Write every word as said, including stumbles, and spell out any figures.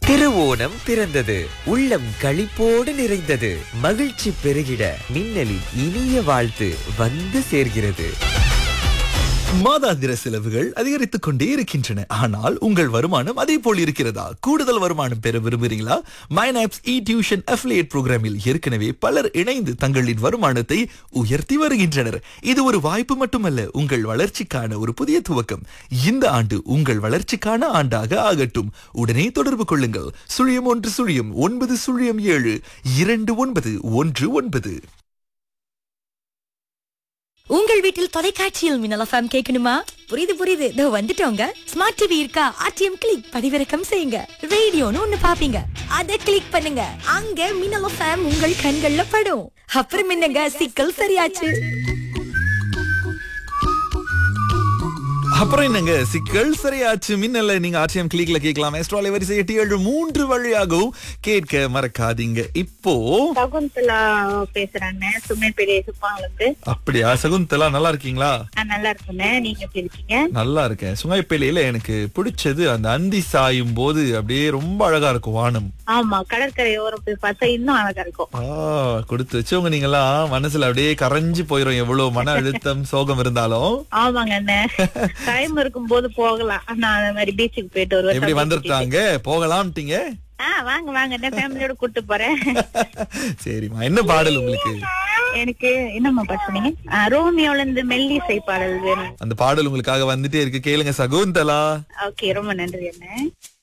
திருவோணம் பிறந்தது, உள்ளம் களிப்போடு நிறைந்தது, மகிழ்ச்சி பெருகிட மின்னலின் இனிய வாழ்த்து வந்து சேர்கிறது. மாதாந்திர செலவுகள் அதிகரித்துக் கொண்டே இருக்கின்றன. ஆனால் உங்கள் வருமானம் அதே போல் இருக்கிறதா? கூடுதல் வருமானம் பெற விரும்புகிறீங்களா? மைனாப்ஸ் இ டியூஷன் அஃபிலியேட் புரோகிராமில் ஏற்கனவே பலர் இணைந்து தங்களின் வருமானத்தை உயர்த்தி வருகின்றனர். இது ஒரு வாய்ப்பு மட்டுமல்ல, உங்கள் வளர்ச்சிக்கான ஒரு புதிய துவக்கம். இந்த ஆண்டு உங்கள் வளர்ச்சிக்கான ஆண்டாக ஆகட்டும். உடனே தொடர்பு கொள்ளுங்கள். சுழியம் ஒன்று சுழியம் ஒன்பது சுழியம் ஏழு இரண்டு ஒன்பது ஒன்று ஒன்பது. உங்கள் வீட்டில் தொலைக்காட்சியில் மின்னல் எஃப்எம் கேட்கணுமா? புரியுது புரியுது, இதோ வந்துட்டோங்க. ஸ்மார்ட் டிவி இருக்கா? ஆர்டிஎம் கிளிக் பதிவிறக்கம் செய்யுங்க. ரேடியோன்னு ஒண்ணு பாப்பீங்க, அதை கிளிக் பண்ணுங்க. அங்க மின்னல் எஃப்எம் உங்கள் கண்கள்ல படும். அப்புறம் என்னங்க, சிக்கல் சரியாச்சு. அப்புறம் என்னங்க, சிக்கல் சரியாச்சு. மின்னல்ல நீங்க ஆர்டிஎம் கிளிக்ல கேட்கலாம். எஸ்ட்ராலை வரிசை எட்டு ஏழு மூன்று வழியாகவும் கேட்க மறக்காதீங்க. இப்போ சகுந்தலா பேசுறாங்க, சுமை பெரிய சுப்பாங்களுக்கு. அப்படியா? சகுந்தலா நல்லா இருக்கீங்களா? நான் நல்லா இருக்கேன், நீங்க எப்படி இருக்கீங்க? நல்லா இருக்கேன். சுங்கைப்பேலையில எனக்கு பிடிச்சது அந்த அந்தி சாயும் போது அப்படியே ரொம்ப அழகா இருக்கும் வானம். ஆமா, கடற்கரை ஓரம் போய் பார்த்தா இன்னும் அழகா இருக்கும். ஆ, கொடுத்து வச்சவங்க நீங்களா மனசுல அப்படியே கரைஞ்சு போயிரும், எவ்வளவு மன அழுத்தம் சோகம் இருந்தாலும். ஆமாங்க அண்ணன், டைம் இருக்கும் போது போகலாம். நான் அந்த மாதிரி பீச்சுக்கு போயிட்டு வருவேன். எப்படி வந்துட்டாங்க? போகலாம்ட்டீங்க? ஆஹ் வாங்க வாங்க, நான் ஃபேமிலியோட கூட்டு போறேன். சரிம்மா, என்ன பாடல் உங்களுக்கு? எனக்கு என்னம்மா பாட்டு சொன்னீங்க? ரோமியோல இருந்து மெல்லிசை பாடல் வேணும். அந்த பாடல் உங்களுக்காக வந்துட்டே இருக்கு, கேளுங்க சகுந்தலா. ஓகே, ரொம்ப நன்றி அண்ணன்.